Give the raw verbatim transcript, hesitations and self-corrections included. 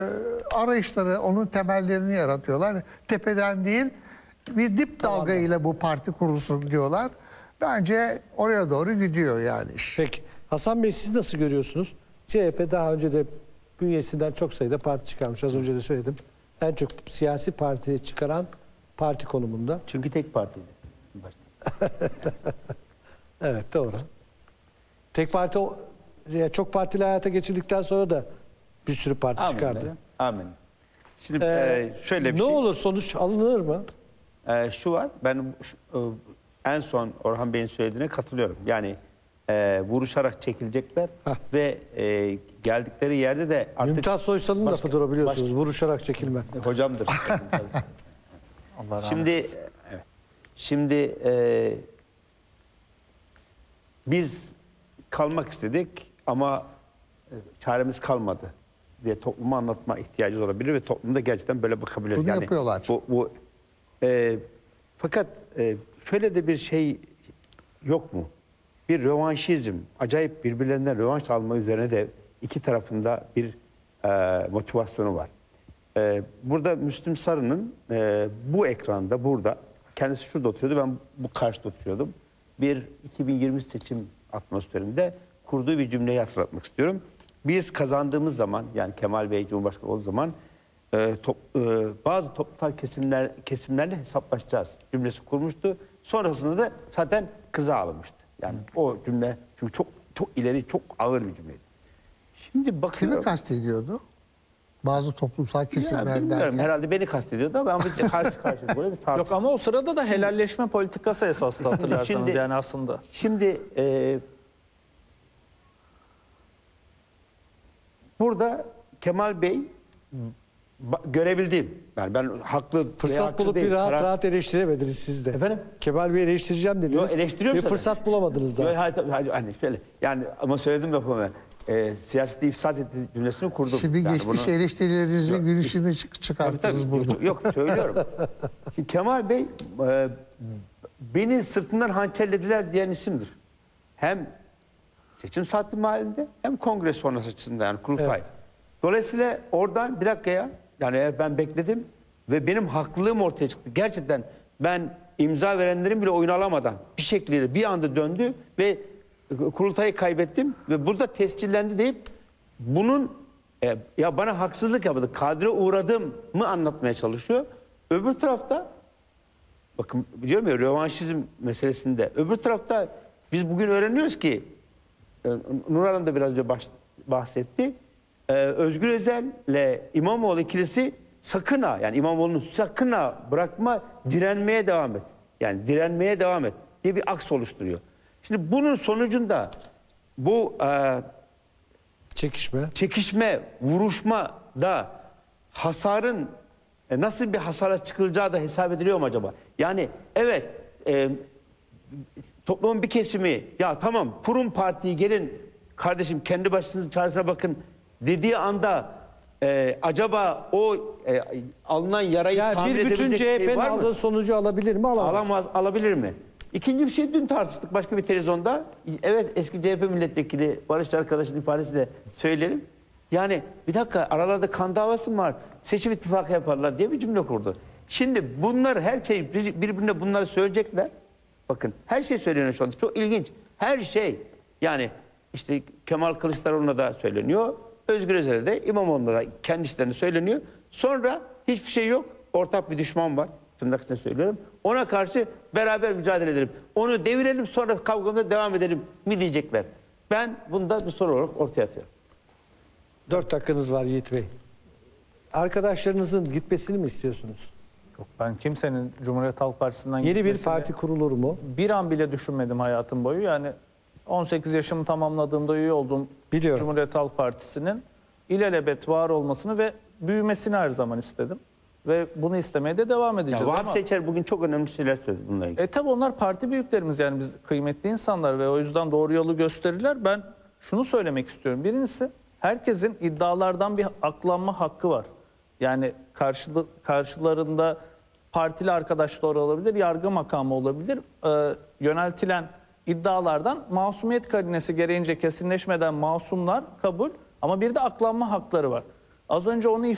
arayışları onun temellerini yaratıyorlar. Tepeden değil, bir dip dalga ile bu parti kurulsun diyorlar. Bence oraya doğru gidiyor yani iş. Peki. Hasan Bey, siz nasıl görüyorsunuz? C H P daha önce de bünyesinden çok sayıda parti çıkarmış. Az önce de söyledim. En çok siyasi partiyi çıkaran parti konumunda. Çünkü tek partiydi. Evet, doğru. Tek parti, çok partili hayata geçirdikten sonra da bir sürü parti Amin. çıkardı. Amin. Şimdi Ee, e, şöyle bir ne şey. olur, sonuç alınır mı? E, şu var, ben şu, e, en son Orhan Bey'in söylediğine katılıyorum. Yani e, vuruşarak çekilecekler Heh. ve e, geldikleri yerde de artık... Mümtaz Soysal'ın başka- lafıdır o, biliyorsunuz. başka- Vuruşarak çekilme. Hocamdır. Allah rahmet Şimdi eylesin. evet. Şimdi e, biz kalmak istedik ama e, çaremiz kalmadı diye topluma anlatma ihtiyacı olabilir ve toplumda gerçekten böyle bakabilir. Bunu yapıyorlar. Bu, bu e, fakat e, şöyle de bir şey yok mu? Bir rövanşizm, acayip birbirlerinden rövanş alma üzerine de iki tarafında bir e, motivasyonu var. E, burada Müslüm Sarı'nın e, bu ekranda, burada, kendisi şurada oturuyordu, ben bu karşıda oturuyordum. Bir iki bin yirmi seçim atmosferinde kurduğu bir cümleyi hatırlatmak istiyorum. Biz kazandığımız zaman, yani Kemal Bey Cumhurbaşkanı olduğu zaman e, top, e, bazı toplumsal kesimler kesimlerle hesaplaşacağız cümlesi kurmuştu. Sonrasında da zaten kıza alınmıştı. Yani o cümle çünkü çok çok ileri, çok ağır bir cümleydi. Şimdi Kimi bakıyorum. kastediyordu? Bazı toplumsal Ya kesimler bilmiyorum, derken. herhalde beni kastediyordu ama biz de karşı karşıya böyle bir tartışma. Yok ama o sırada da helalleşme politikası esaslı hatırlarsanız Şimdi- yani aslında. Şimdi e, burada Kemal Bey ba- görebildiğim, yani ben haklı veya Fırsat haksız bulup değil, bir rahat karar- rahat eleştiremediniz siz de. Efendim? Kemal Bey'i eleştireceğim dediniz. Yo, eleştiriyorum Bir zaten. fırsat bulamadınız daha. Yo, hayır, tabii, hayır, hani şöyle, yani ama söyledim lafımı. E, siyaseti ifsad etti cümlesini kurdum. Şimdi Yani geçmiş bunu- eleştirilerinizin gün ışığını çık- Tabii, çıkarttınız tabii. burada. Yok, yok, söylüyorum. Şimdi Kemal Bey e, beni sırtından hançerlediler diyen isimdir. Hem seçim saati mahallinde hem kongre sonrası açısından, yani kurultay. Evet. Dolayısıyla oradan bir dakikaya, yani ben bekledim ve benim haklılığım ortaya çıktı. Gerçekten ben imza verenlerin bile oyunu alamadan bir şekilde bir anda döndü ve kurultayı kaybettim ve burada tescillendi deyip bunun e, ya bana haksızlık yapıldı, kadre uğradım mı anlatmaya çalışıyor. Öbür tarafta bakın, biliyorum ya, rövanşizm meselesinde öbür tarafta biz bugün öğreniyoruz ki e, Nur Hanım da biraz önce baş- bahsetti. E, Özgür Özel'le İmamoğlu ikilisi sakın ha, yani İmamoğlu'nun sakın ha bırakma, direnmeye devam et. Yani direnmeye devam et diye bir aks oluşturuyor. Şimdi bunun sonucunda bu e, Çekişme. çekişme, vuruşma da hasarın e, nasıl bir hasara çıkılacağı da hesap ediliyor mu acaba? Yani evet, e, toplumun bir kesimi ya tamam kurun partiyi, gelin kardeşim kendi başınızın çaresine bakın dediği anda e, acaba o e, alınan yarayı Yani tamir bir bütün edebilecek C H şey P'nin var mı? aldığı sonucu alabilir mi? Alamaz. Alamaz, alabilir mi? İkinci bir şey, dün tartıştık başka bir televizyonda. Evet, eski C H P milletvekili Barış arkadaşın ifadesiyle söyleyelim. Yani bir dakika, aralarda kan davası mı var? Seçim ittifakı yaparlar diye bir cümle kurdu. Şimdi bunlar, her şey birbirine bunları söyleyecekler. Bakın her şey söyleniyor şu anda. Çok ilginç. Her şey. Yani işte Kemal Kılıçdaroğlu'na da söyleniyor. Özgür Özel'e de, İmamoğlu'na da kendislerine söyleniyor. Sonra hiçbir şey yok. Ortak bir düşman var. Tırnak içinde söylüyorum. Ona karşı beraber mücadele edelim. Onu devirelim, sonra kavgamıza devam edelim mi diyecekler. Ben bunda bir soru olarak ortaya atıyorum. Dört dakikanız var Yiğit Bey. Arkadaşlarınızın gitmesini mi istiyorsunuz? Yok, ben kimsenin Cumhuriyet Halk Partisi'nden Yeni bir gitmesini parti kurulur mu? bir an bile düşünmedim hayatım boyu. Yani on sekiz yaşımı tamamladığımda üye olduğum Biliyorum. Cumhuriyet Halk Partisi'nin ilelebet var olmasını ve büyümesini her zaman istedim. Ve bunu istemeye de devam Ya, edeceğiz Vahap ama... Seçer bugün çok önemli şeyler söyledi bununla ilgili. E tabi onlar parti büyüklerimiz, yani biz kıymetli insanlar ve o yüzden doğru yolu gösterirler. Ben şunu söylemek istiyorum. Birincisi, herkesin iddialardan bir aklanma hakkı var. Yani karşı, karşılarında partili arkadaşlar olabilir, yargı makamı olabilir. Ee, yöneltilen iddialardan masumiyet karinesi gereğince kesinleşmeden masumlar kabul, ama bir de aklanma hakları var. Az önce onu ifade